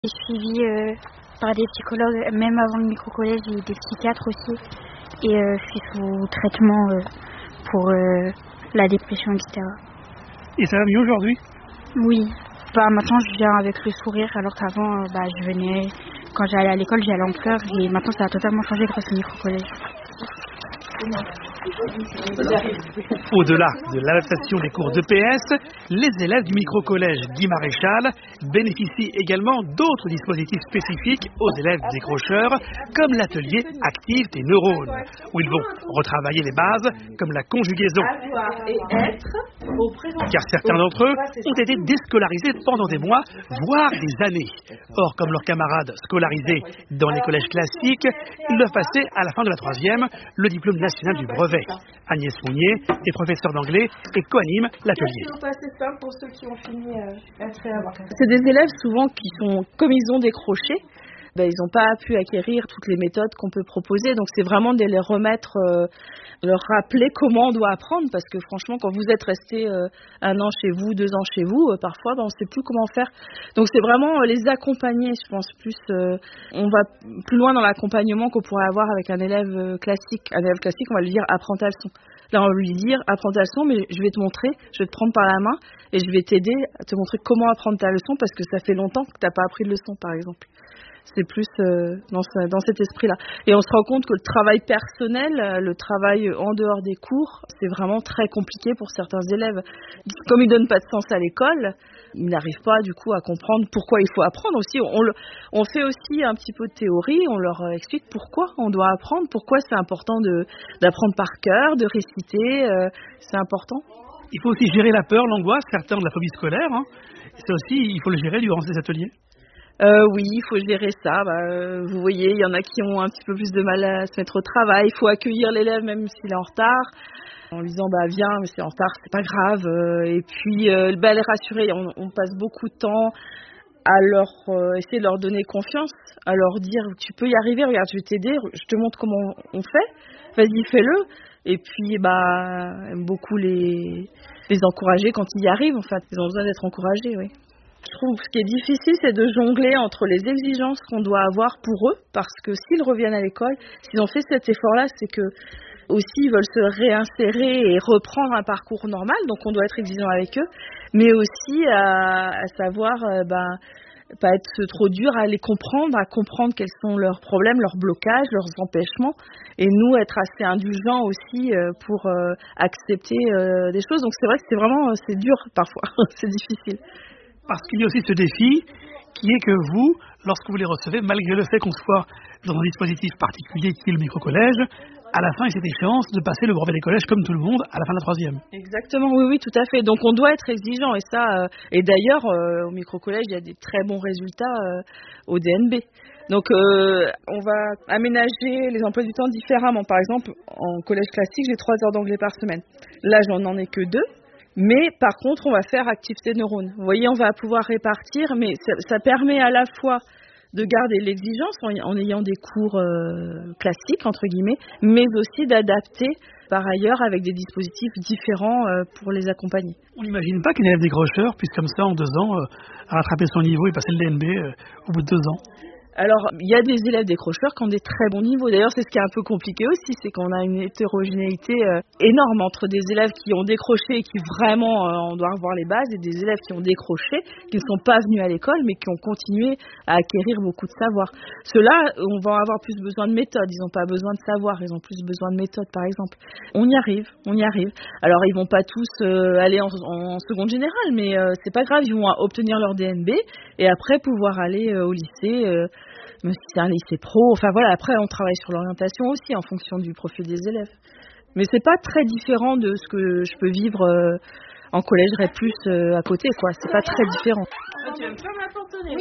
Je suis suivie par des psychologues, même avant le micro-collège, et des psychiatres aussi. Et je suis sous traitement pour la dépression, etc. Et ça va mieux aujourd'hui? Oui. Maintenant, je viens avec le sourire, alors qu'avant, je venais, quand j'allais à l'école, j'allais en pleurs. Et maintenant, ça a totalement changé grâce au micro-collège. Au-delà de l'adaptation des cours d'EPS, les élèves du micro-collège Guy Maréchal bénéficient également d'autres dispositifs spécifiques aux élèves décrocheurs, comme l'atelier Active tes neurones, où ils vont retravailler les bases, comme la conjugaison. Car certains d'entre eux ont été déscolarisés pendant des mois, voire des années. Or, comme leurs camarades scolarisés dans les collèges classiques, ils doivent passer à la fin de la 3e le diplôme national du brevet. Agnès Mounier est professeure d'anglais et co-anime l'atelier. C'est des élèves souvent qui sont, comme ils ont décroché, ils n'ont pas pu acquérir toutes les méthodes qu'on peut proposer. Donc c'est vraiment de les remettre, leur rappeler comment on doit apprendre. Parce que franchement, quand vous êtes resté 1 an chez vous, 2 ans chez vous, parfois on ne sait plus comment faire. Donc c'est vraiment les accompagner, je pense plus. On va plus loin dans l'accompagnement qu'on pourrait avoir avec un élève classique. Un élève classique, on va lui dire apprends ta leçon. Là, on va lui dire apprends ta leçon, mais je vais te montrer, je vais te prendre par la main et je vais t'aider à te montrer comment apprendre ta leçon parce que ça fait longtemps que tu n'as pas appris de leçon, par exemple. C'est plus dans cet esprit-là. Et on se rend compte que le travail personnel, le travail en dehors des cours, c'est vraiment très compliqué pour certains élèves. Comme ils ne donnent pas de sens à l'école, ils n'arrivent pas du coup à comprendre pourquoi il faut apprendre aussi. On fait aussi un petit peu de théorie, on leur explique pourquoi on doit apprendre, pourquoi c'est important d'apprendre par cœur, de réciter, c'est important. Il faut aussi gérer la peur, l'angoisse, certains de la phobie scolaire. C'est aussi, il faut le gérer durant ces ateliers. Oui, il faut gérer ça. Vous voyez, il y en a qui ont un petit peu plus de mal à se mettre au travail. Il faut accueillir l'élève même s'il est en retard, en lui disant viens, mais c'est en retard, c'est pas grave. Et puis les rassurer. On passe beaucoup de temps à essayer de leur donner confiance, à leur dire tu peux y arriver. Regarde, je vais t'aider. Je te montre comment on fait. Vas-y, fais-le. Et puis beaucoup les encourager quand ils y arrivent. En fait, ils ont besoin d'être encouragés. Oui. Je trouve que ce qui est difficile, c'est de jongler entre les exigences qu'on doit avoir pour eux, parce que s'ils reviennent à l'école, s'ils ont fait cet effort-là, c'est que aussi ils veulent se réinsérer et reprendre un parcours normal, donc on doit être exigeant avec eux, mais aussi à savoir pas être trop dur à les comprendre, à comprendre quels sont leurs problèmes, leurs blocages, leurs empêchements, et nous être assez indulgents aussi pour accepter des choses. Donc c'est vrai que c'est dur parfois, c'est difficile. Parce qu'il y a aussi ce défi qui est que vous, lorsque vous les recevez, malgré le fait qu'on soit dans un dispositif particulier qui est le micro-collège, à la fin, il y a cette échéance de passer le brevet des collèges comme tout le monde à la fin de la 3e. Exactement, oui, tout à fait. Donc on doit être exigeant et d'ailleurs au micro-collège, il y a des très bons résultats au DNB. Donc on va aménager les emplois du temps différemment. Par exemple, en collège classique, j'ai 3 heures d'anglais par semaine. Là, j'en ai que 2. Mais par contre, on va faire Active tes neurones. Vous voyez, on va pouvoir répartir, mais ça permet à la fois de garder l'exigence en ayant des cours classiques, entre guillemets, mais aussi d'adapter par ailleurs avec des dispositifs différents pour les accompagner. On n'imagine pas qu'un élève décrocheur puisse comme ça en 2 ans rattraper son niveau et passer le DNB au bout de 2 ans. Alors, il y a des élèves décrocheurs qui ont des très bons niveaux. D'ailleurs, c'est ce qui est un peu compliqué aussi, c'est qu'on a une hétérogénéité énorme entre des élèves qui ont décroché et qui vraiment, on doit revoir les bases, et des élèves qui ont décroché, qui ne sont pas venus à l'école, mais qui ont continué à acquérir beaucoup de savoir. Ceux-là, on va avoir plus besoin de méthodes. Ils n'ont pas besoin de savoir, ils ont plus besoin de méthodes, par exemple. On y arrive. Alors, ils vont pas tous aller en seconde générale, mais c'est pas grave, ils vont obtenir leur DNB et après pouvoir aller au lycée. Même si c'est un lycée pro, enfin voilà, après on travaille sur l'orientation aussi en fonction du profil des élèves. Mais c'est pas très différent de ce que je peux vivre en collège REP+, à côté, quoi. C'est pas très différent. Tu aimes pas m'apporter? Oui.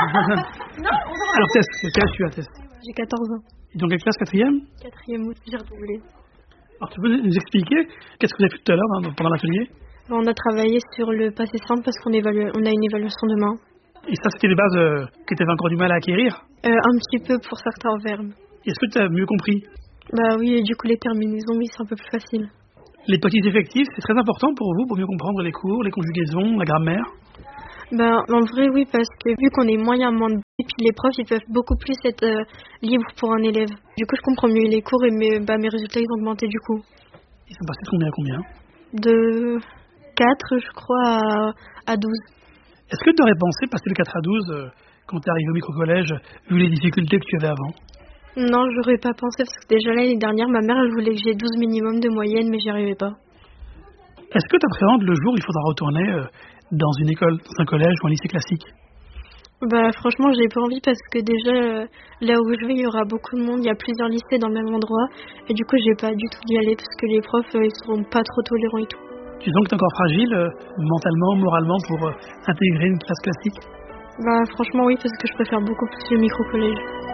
Alors test, quel âge tu as, Test? J'ai 14 ans. Et dans quelle classe, 4e? 4e août, j'ai redoublé. Alors tu peux nous expliquer qu'est-ce que vous avez fait tout à l'heure pendant l'atelier? On a travaillé sur le passé simple parce qu'on a une évaluation demain. Et ça, c'était les bases que tu avais encore du mal à acquérir? Un petit peu pour certains verbes. Est-ce que tu as mieux compris? Oui, et du coup les terminaisons, oui, c'est un peu plus facile. Les petits effectifs, c'est très important pour vous, pour mieux comprendre les cours, les conjugaisons, la grammaire? En vrai, oui, parce que vu qu'on est moins, il y a moins de et puis les profs, ils peuvent beaucoup plus être libres pour un élève. Du coup, je comprends mieux les cours et mes résultats, ils ont augmenté du coup. Ils sont passés de combien à combien? De 4, je crois, à 12. Est-ce que tu aurais pensé passer de 4 à 12 quand tu es arrivé au micro-collège, vu les difficultés que tu avais avant? Non, j'aurais pas pensé, parce que déjà l'année dernière, ma mère, elle voulait que j'ai 12 minimum de moyenne, mais j'y arrivais pas. Est-ce que tu appréhendes le jour où il faudra retourner dans une école, dans un collège ou un lycée classique? Franchement, j'ai pas envie parce que déjà, là où je vais, il y aura beaucoup de monde, il y a plusieurs lycées dans le même endroit, et du coup, j'ai pas du tout d'y aller parce que les profs, ils seront pas trop tolérants et tout. Tu sens que tu es encore fragile, mentalement, moralement, pour intégrer une classe classique? Franchement, oui, parce que je préfère beaucoup plus le micro-collège.